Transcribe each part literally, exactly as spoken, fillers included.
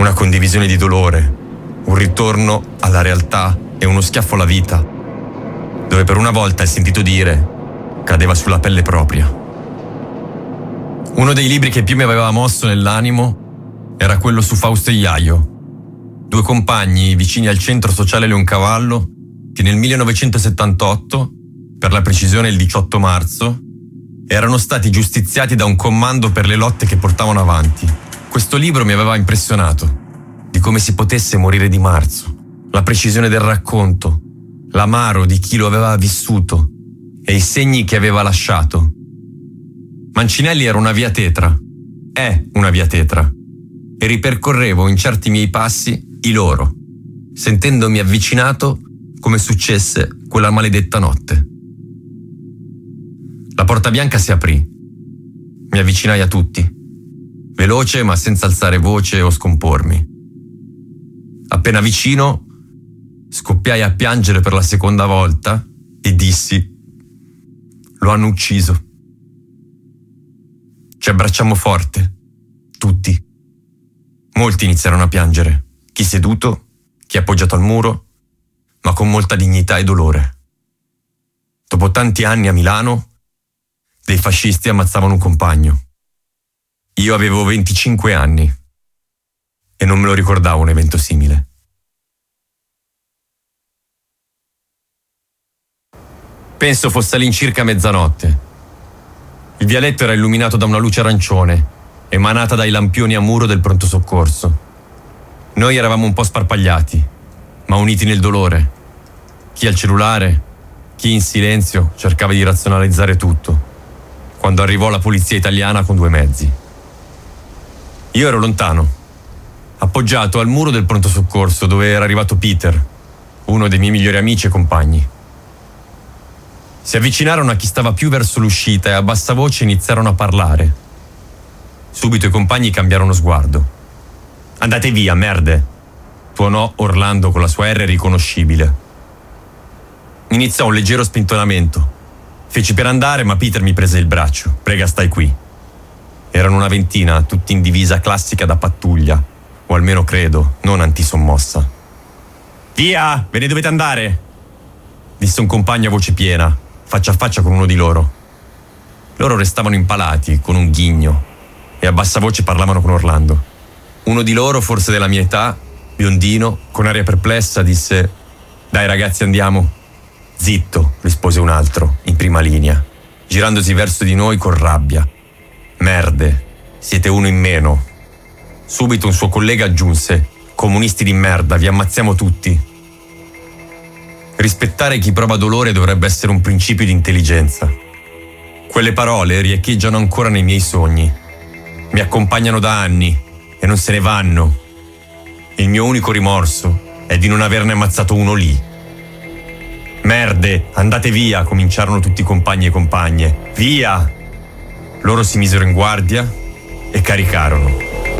una condivisione di dolore, un ritorno alla realtà e uno schiaffo alla vita, dove per una volta il sentito dire cadeva sulla pelle propria. Uno dei libri che più mi aveva mosso nell'animo era quello su Fausto e Iaio, due compagni vicini al centro sociale Leoncavallo che nel millenovecentosettantotto, per la precisione il diciotto marzo, erano stati giustiziati da un comando per le lotte che portavano avanti. Questo libro mi aveva impressionato, di come si potesse morire di marzo, la precisione del racconto, l'amaro di chi lo aveva vissuto e i segni che aveva lasciato. Mancinelli era una via tetra, è una via tetra, e ripercorrevo in certi miei passi i loro, sentendomi avvicinato come successe quella maledetta notte. La porta bianca si aprì. Mi avvicinai a tutti, veloce ma senza alzare voce o scompormi. Appena vicino, scoppiai a piangere per la seconda volta e dissi: lo hanno ucciso. Ci abbracciammo forte, tutti. Molti iniziarono a piangere, chi seduto, chi appoggiato al muro, ma con molta dignità e dolore. Dopo tanti anni a Milano, dei fascisti ammazzavano un compagno. Io avevo venticinque anni e non me lo ricordavo un evento simile. Penso fosse all'incirca mezzanotte. Il vialetto era illuminato da una luce arancione, emanata dai lampioni a muro del pronto soccorso. Noi eravamo un po' sparpagliati, ma uniti nel dolore. Chi al cellulare, chi in silenzio cercava di razionalizzare tutto, quando arrivò la polizia italiana con due mezzi. Io ero lontano, appoggiato al muro del pronto soccorso dove era arrivato Peter, uno dei miei migliori amici e compagni. Si avvicinarono a chi stava più verso l'uscita e a bassa voce iniziarono a parlare. Subito i compagni cambiarono sguardo. «Andate via, merde!» tuonò Orlando con la sua R riconoscibile. Iniziò un leggero spintonamento. Feci per andare, ma Peter mi prese il braccio. «Prega, stai qui». Erano una ventina, tutti in divisa classica da pattuglia, o almeno credo, non antisommossa. «Via! Ve ne dovete andare!» disse un compagno a voce piena, faccia a faccia con uno di loro. Loro restavano impalati, con un ghigno, e a bassa voce parlavano con Orlando. Uno di loro, forse della mia età, biondino, con aria perplessa, disse: «Dai ragazzi, andiamo». «Zitto», rispose un altro, in prima linea, girandosi verso di noi con rabbia. «Merde, siete uno in meno». Subito un suo collega aggiunse: «Comunisti di merda, vi ammazziamo tutti». Rispettare chi prova dolore dovrebbe essere un principio di intelligenza. Quelle parole riecheggiano ancora nei miei sogni. Mi accompagnano da anni e non se ne vanno. Il mio unico rimorso è di non averne ammazzato uno lì. «Merde, andate via», cominciarono tutti i compagni e compagne. «Via!» Loro si misero in guardia e caricarono.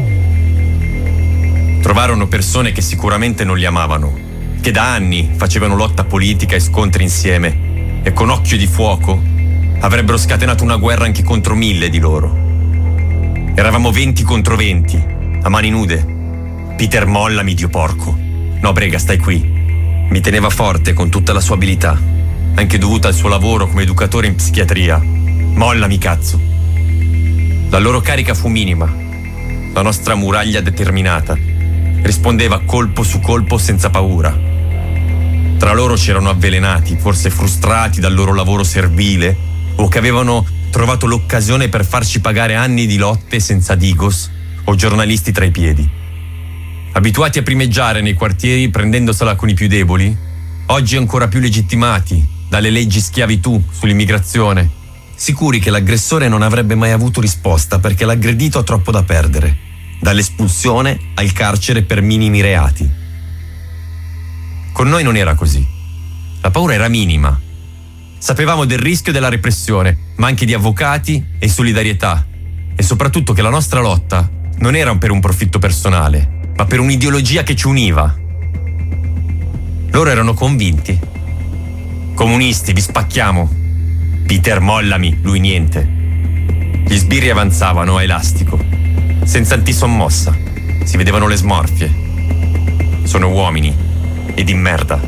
Trovarono persone che sicuramente non li amavano, che da anni facevano lotta politica e scontri insieme e con occhio di fuoco avrebbero scatenato una guerra anche contro mille di loro. Eravamo venti contro venti, a mani nude. «Peter, mollami, dio porco». «No, prega, stai qui». Mi teneva forte con tutta la sua abilità, anche dovuta al suo lavoro come educatore in psichiatria. «Mollami, cazzo». La loro carica fu minima. La nostra muraglia determinata rispondeva colpo su colpo senza paura. Tra loro c'erano avvelenati, forse frustrati dal loro lavoro servile, o che avevano trovato l'occasione per farci pagare anni di lotte senza digos o giornalisti tra i piedi. Abituati a primeggiare nei quartieri prendendosela con i più deboli, oggi ancora più legittimati dalle leggi schiavitù sull'immigrazione, sicuri che l'aggressore non avrebbe mai avuto risposta perché l'aggredito ha troppo da perdere, dall'espulsione al carcere per minimi reati. Con noi non era così. La paura era minima. Sapevamo del rischio della repressione, ma anche di avvocati e solidarietà, e soprattutto che la nostra lotta non era per un profitto personale, ma per un'ideologia che ci univa. Loro erano convinti. «Comunisti, vi spacchiamo». «Peter, mollami», lui niente. Gli sbirri avanzavano a elastico, senza antisommossa, si vedevano le smorfie. Sono uomini e di merda.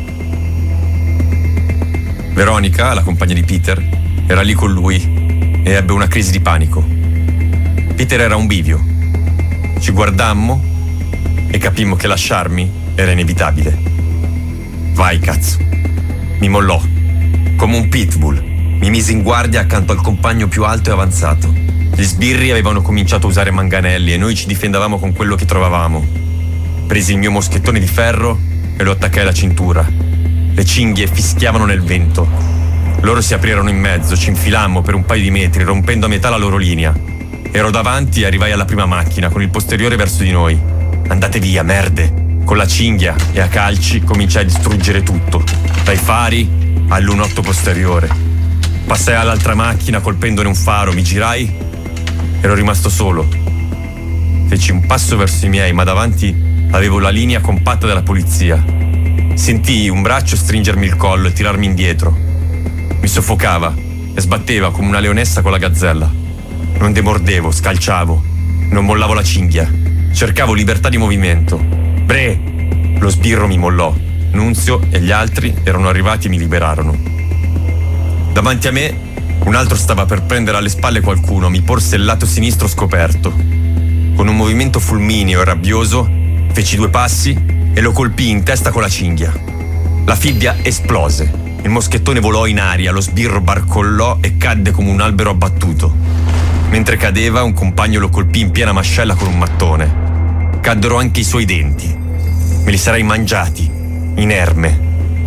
Veronica, la compagna di Peter, era lì con lui e ebbe una crisi di panico. Peter era un bivio. Ci guardammo e capimmo che lasciarmi era inevitabile. Vai, cazzo. Mi mollò. Come un pitbull. Mi mise in guardia accanto al compagno più alto e avanzato. Gli sbirri avevano cominciato a usare manganelli e noi ci difendavamo con quello che trovavamo. Presi il mio moschettone di ferro e lo attaccai alla cintura. Le cinghie fischiavano nel vento. Loro si aprirono in mezzo, ci infilammo per un paio di metri, rompendo a metà la loro linea. Ero davanti e arrivai alla prima macchina, con il posteriore verso di noi. Andate via, merde! Con la cinghia e a calci cominciai a distruggere tutto, dai fari al lunotto posteriore. Passai all'altra macchina colpendone un faro, mi girai, ero rimasto solo. Feci un passo verso i miei, ma davanti avevo la linea compatta della polizia. Sentii un braccio stringermi il collo e tirarmi indietro. Mi soffocava e sbatteva come una leonessa con la gazzella. Non demordevo, scalciavo, non mollavo la cinghia. Cercavo libertà di movimento. Bre! Lo sbirro mi mollò. Nunzio e gli altri erano arrivati e mi liberarono. Davanti a me, un altro stava per prendere alle spalle qualcuno. Mi porse il lato sinistro scoperto. Con un movimento fulmineo e rabbioso, feci due passi e lo colpii in testa con la cinghia. La fibbia esplose. Il moschettone volò in aria, lo sbirro barcollò e cadde come un albero abbattuto. Mentre cadeva, un compagno lo colpì in piena mascella con un mattone. Caddero anche i suoi denti. Me li sarei mangiati, inerme.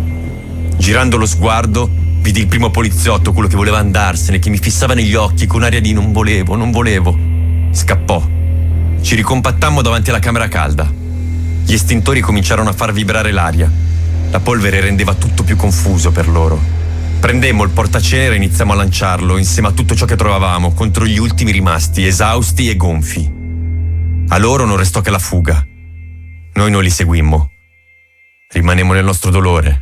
Girando lo sguardo, vidi il primo poliziotto, quello che voleva andarsene, che mi fissava negli occhi con aria di non volevo, non volevo. Scappò. Ci ricompattammo davanti alla camera calda. Gli estintori cominciarono a far vibrare l'aria. La polvere rendeva tutto più confuso per loro. Prendemmo il portacenere e iniziamo a lanciarlo insieme a tutto ciò che trovavamo contro gli ultimi rimasti, esausti e gonfi. A loro non restò che la fuga. Noi non li seguimmo. Rimanemmo nel nostro dolore.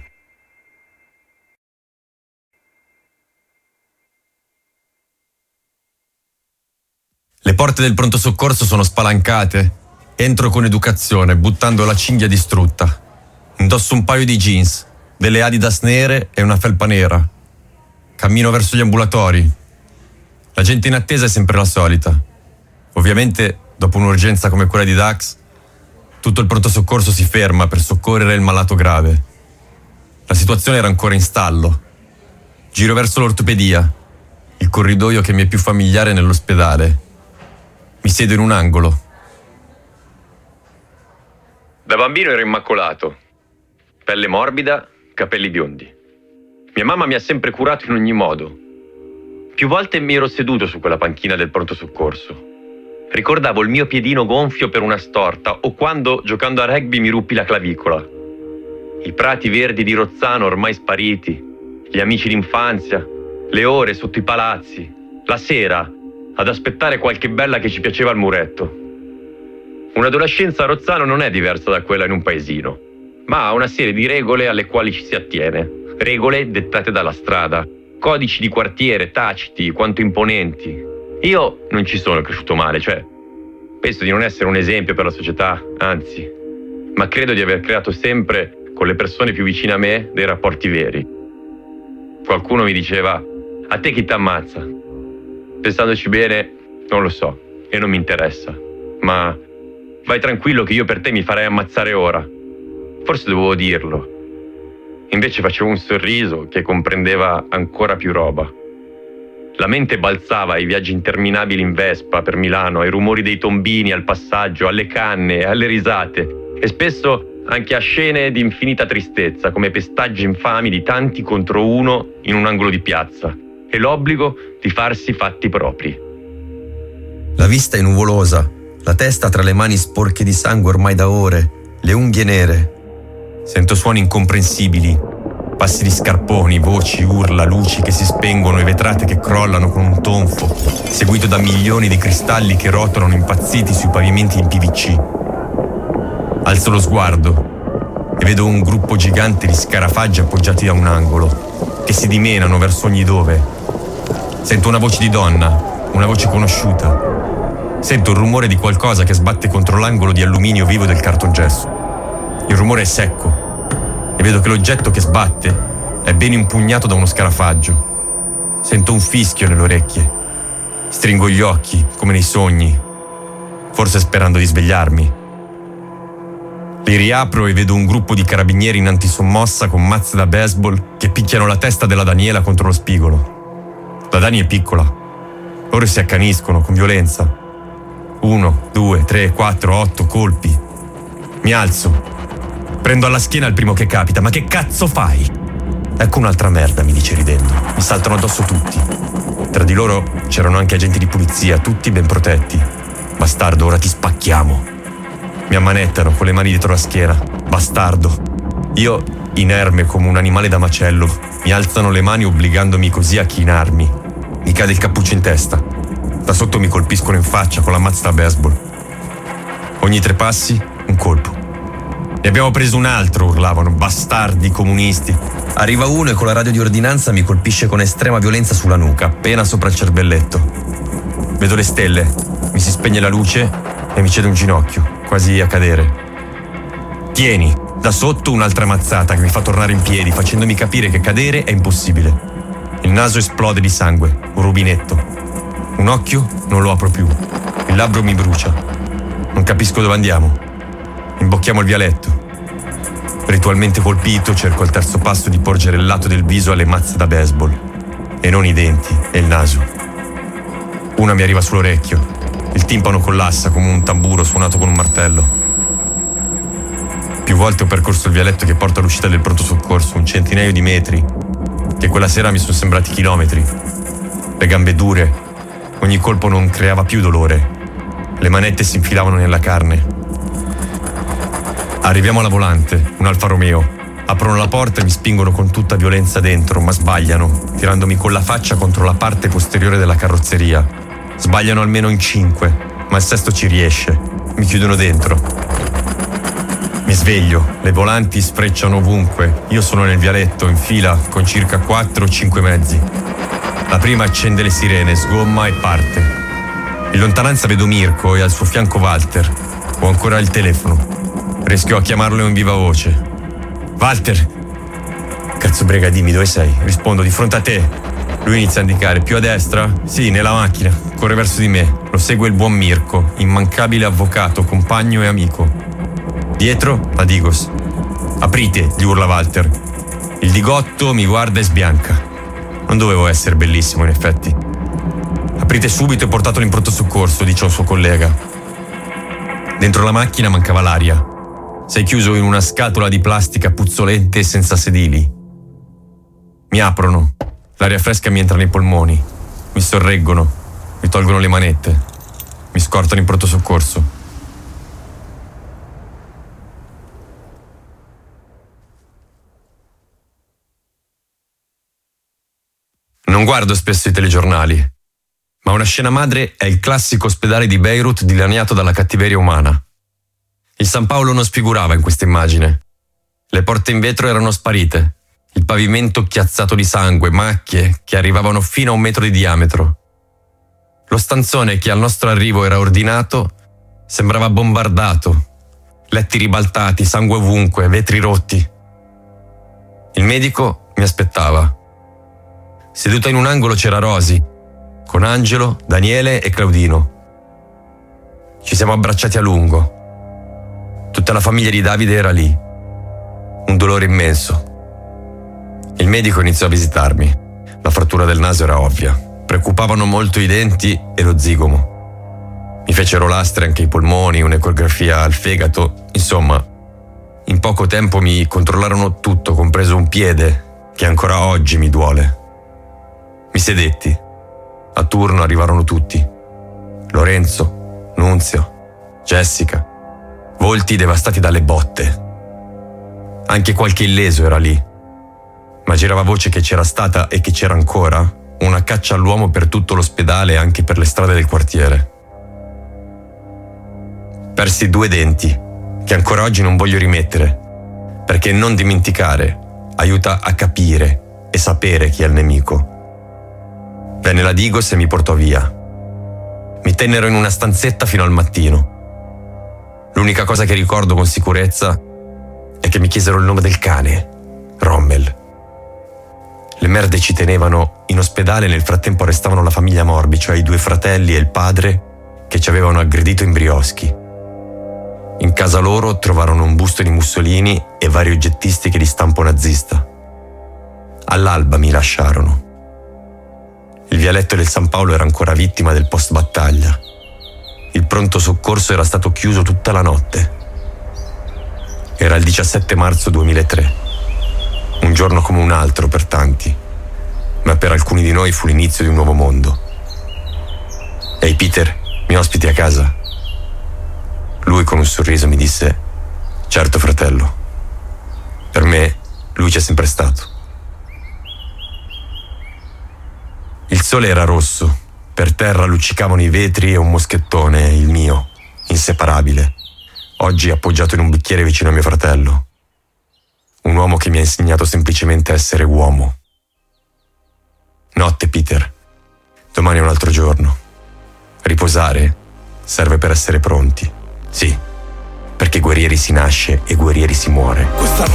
Le porte del pronto soccorso sono spalancate. Entro con educazione, buttando la cinghia distrutta. Indosso un paio di jeans, delle Adidas nere e una felpa nera. Cammino verso gli ambulatori. La gente in attesa è sempre la solita. Ovviamente, dopo un'urgenza come quella di Dax, tutto il pronto soccorso si ferma per soccorrere il malato grave. La situazione era ancora in stallo. Giro verso l'ortopedia, il corridoio che mi è più familiare nell'ospedale. Mi siedo in un angolo. Da bambino ero immacolato. Pelle morbida, capelli biondi. Mia mamma mi ha sempre curato in ogni modo. Più volte mi ero seduto su quella panchina del pronto soccorso. Ricordavo il mio piedino gonfio per una storta o quando, giocando a rugby, mi ruppi la clavicola. I prati verdi di Rozzano ormai spariti, gli amici d'infanzia, le ore sotto i palazzi, la sera ad aspettare qualche bella che ci piaceva al muretto. Un'adolescenza a Rozzano non è diversa da quella in un paesino, ma ha una serie di regole alle quali ci si attiene. Regole dettate dalla strada, codici di quartiere taciti quanto imponenti. Io non ci sono cresciuto male, cioè penso di non essere un esempio per la società, anzi, ma credo di aver creato sempre con le persone più vicine a me dei rapporti veri. Qualcuno mi diceva: a te chi t'ammazza? Pensandoci bene, non lo so e non mi interessa, ma vai tranquillo che io per te mi farei ammazzare ora. Forse dovevo dirlo. Invece facevo un sorriso che comprendeva ancora più roba. La mente balzava ai viaggi interminabili in Vespa per Milano, ai rumori dei tombini al passaggio, alle canne, alle risate e spesso anche a scene di infinita tristezza, come pestaggi infami di tanti contro uno in un angolo di piazza e l'obbligo di farsi fatti propri. La vista è nuvolosa, la testa tra le mani sporche di sangue ormai da ore, le unghie nere. Sento suoni incomprensibili, passi di scarponi, voci, urla, luci che si spengono e vetrate che crollano con un tonfo, seguito da milioni di cristalli che rotolano impazziti sui pavimenti in P V C. Alzo lo sguardo e vedo un gruppo gigante di scarafaggi appoggiati da un angolo, che si dimenano verso ogni dove. Sento una voce di donna, una voce conosciuta. Sento il rumore di qualcosa che sbatte contro l'angolo di alluminio vivo del cartongesso. Il rumore è secco e vedo che l'oggetto che sbatte è ben impugnato da uno scarafaggio. Sento un fischio nelle orecchie. Stringo gli occhi, come nei sogni, forse sperando di svegliarmi. Li riapro e vedo un gruppo di carabinieri in antisommossa con mazze da baseball che picchiano la testa della Daniela contro lo spigolo. La Dani è piccola. Loro si accaniscono con violenza. Uno, due, tre, quattro, otto colpi. Mi alzo. Prendo alla schiena il primo che capita. Ma che cazzo fai? Ecco un'altra merda, mi dice ridendo. Mi saltano addosso tutti. Tra di loro c'erano anche agenti di polizia, tutti ben protetti. Bastardo, ora ti spacchiamo. Mi ammanettano con le mani dietro la schiena. Bastardo. Io, inerme come un animale da macello, mi alzano le mani obbligandomi così a chinarmi. Mi cade il cappuccio in testa. Da sotto mi colpiscono in faccia con la mazza da baseball. Ogni tre passi, un colpo. Ne abbiamo preso un altro, urlavano, bastardi comunisti. Arriva uno e con la radio di ordinanza mi colpisce con estrema violenza sulla nuca, appena sopra il cervelletto. Vedo le stelle, mi si spegne la luce e mi cede un ginocchio, quasi a cadere. Tieni, da sotto un'altra mazzata che mi fa tornare in piedi, facendomi capire che cadere è impossibile. Il naso esplode di sangue, un rubinetto. Un occhio non lo apro più, il labbro mi brucia. Non capisco dove andiamo. Imbocchiamo il vialetto. Ritualmente colpito cerco al terzo passo di porgere il lato del viso alle mazze da baseball e non i denti e il naso. Una mi arriva sull'orecchio. Il timpano collassa come un tamburo suonato con un martello. Più volte ho percorso il vialetto che porta all'uscita del pronto soccorso, un centinaio di metri, che quella sera mi sono sembrati chilometri. Le gambe dure, ogni colpo non creava più dolore. Le manette si infilavano nella carne. Arriviamo alla volante, un Alfa Romeo. Aprono la porta e mi spingono con tutta violenza dentro, ma sbagliano, tirandomi con la faccia contro la parte posteriore della carrozzeria. Sbagliano almeno in cinque, ma il sesto ci riesce. Mi chiudono dentro. Mi sveglio, le volanti sfrecciano ovunque. Io sono nel vialetto, in fila, con circa quattro o cinque mezzi. La prima accende le sirene, sgomma e parte. In lontananza vedo Mirko e al suo fianco Walter. Ho ancora il telefono. Rischio a chiamarlo in viva voce. Walter! Cazzo brega, dimmi dove sei. Rispondo, di fronte a te. Lui inizia a indicare, più a destra? Sì, nella macchina. Corre verso di me. Lo segue il buon Mirko, immancabile avvocato, compagno e amico. Dietro, la Digos. Aprite, gli urla Walter. Il Digotto mi guarda e sbianca. Non dovevo essere bellissimo, in effetti. Aprite subito e portatelo in pronto soccorso, dice un suo collega. Dentro la macchina mancava l'aria. Sei chiuso in una scatola di plastica puzzolente e senza sedili. Mi aprono. L'aria fresca mi entra nei polmoni. Mi sorreggono. Mi tolgono le manette. Mi scortano in pronto soccorso. Non guardo spesso i telegiornali, ma una scena madre è il classico ospedale di Beirut dilaniato dalla cattiveria umana. Il San Paolo non sfigurava in questa immagine. Le porte in vetro erano sparite, il pavimento chiazzato di sangue, macchie che arrivavano fino a un metro di diametro. Lo stanzone che al nostro arrivo era ordinato sembrava bombardato, letti ribaltati, sangue ovunque, vetri rotti. Il medico mi aspettava. Seduta in un angolo c'era Rosy, con Angelo, Daniele e Claudino. Ci siamo abbracciati a lungo. Tutta la famiglia di Davide era lì. Un dolore immenso. Il medico iniziò a visitarmi. La frattura del naso era ovvia. Preoccupavano molto i denti e lo zigomo. Mi fecero lastre anche i polmoni, un'ecografia al fegato. Insomma, in poco tempo mi controllarono tutto, compreso un piede, che ancora oggi mi duole. Mi sedetti. A turno arrivarono tutti. Lorenzo, Nunzio, Jessica. Volti devastati dalle botte. Anche qualche illeso era lì. Ma girava voce che c'era stata e che c'era ancora una caccia all'uomo per tutto l'ospedale e anche per le strade del quartiere. Persi due denti, che ancora oggi non voglio rimettere, perché non dimenticare aiuta a capire e sapere chi è il nemico. Venne la Digos e mi portò via. Mi tennero in una stanzetta fino al mattino. L'unica cosa che ricordo con sicurezza è che mi chiesero il nome del cane, Rommel. Le merde ci tenevano in ospedale e nel frattempo arrestavano la famiglia Morbi, cioè i due fratelli e il padre che ci avevano aggredito in Brioschi. In casa loro trovarono un busto di Mussolini e vari oggettistiche di stampo nazista. All'alba mi lasciarono. Il vialetto del San Paolo era ancora vittima del post-battaglia. Il pronto soccorso era stato chiuso tutta la notte. Era il diciassette marzo duemilatré. Un giorno come un altro per tanti, ma per alcuni di noi fu l'inizio di un nuovo mondo. Ehi Peter, mi ospiti a casa? Lui con un sorriso mi disse: certo fratello. Per me lui c'è sempre stato. Il sole era rosso, per terra luccicavano i vetri e un moschettone, il mio, inseparabile, oggi appoggiato in un bicchiere vicino a mio fratello. Un uomo che mi ha insegnato semplicemente a essere uomo. Notte, Peter. Domani è un altro giorno. Riposare serve per essere pronti. Sì, perché guerrieri si nasce e guerrieri si muore.